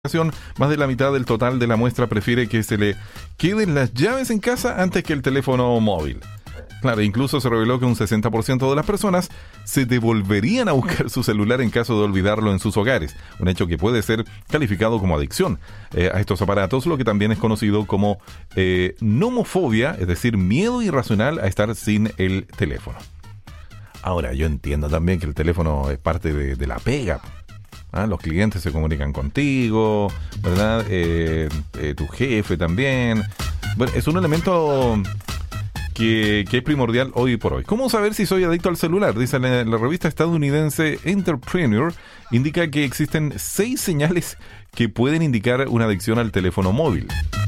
Más de la mitad del total de la muestra prefiere que se le queden las llaves en casa antes que el teléfono móvil. Claro, incluso se reveló que un 60% de las personas se devolverían a buscar su celular en caso de olvidarlo en sus hogares, un hecho que puede ser calificado como adicción a estos aparatos, lo que también es conocido como nomofobia, es decir, miedo irracional a estar sin el teléfono. Ahora, yo entiendo también que el teléfono es parte de la pega. Los clientes se comunican contigo, ¿verdad? Tu jefe también. Bueno, es un elemento que es primordial hoy por hoy. ¿Cómo saber si soy adicto al celular? Dice la revista estadounidense Entrepreneur, indica que existen 6 señales que pueden indicar una adicción al teléfono móvil.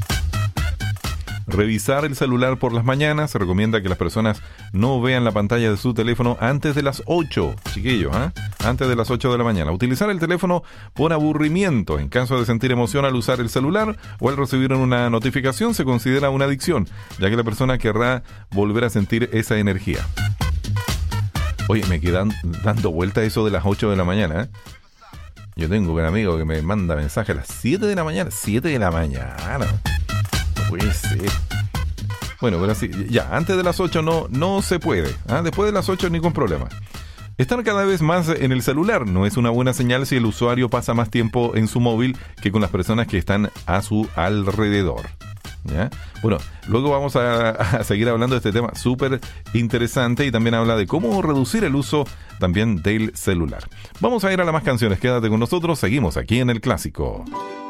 Revisar el celular por las mañanas. Se recomienda que las personas no vean la pantalla de su teléfono antes de las 8, chiquillos, antes de las 8 de la mañana. Utilizar el teléfono por aburrimiento. En caso de sentir emoción al usar el celular o al recibir una notificación, se considera una adicción, ya que la persona querrá volver a sentir esa energía. Oye, me quedan dando vuelta eso de las 8 de la mañana. Yo tengo un amigo que me manda mensaje a las 7 de la mañana. 7 de la mañana. Puede ser. Bueno, pero sí, ya, antes de las 8 no se puede. Después de las 8 ningún problema. Estar cada vez más en el celular no es una buena señal si el usuario pasa más tiempo en su móvil que con las personas que están a su alrededor. ¿Ya? Bueno, luego vamos a seguir hablando de este tema súper interesante y también habla de cómo reducir el uso también del celular. Vamos a ir a las más canciones. Quédate con nosotros, seguimos aquí en El Clásico.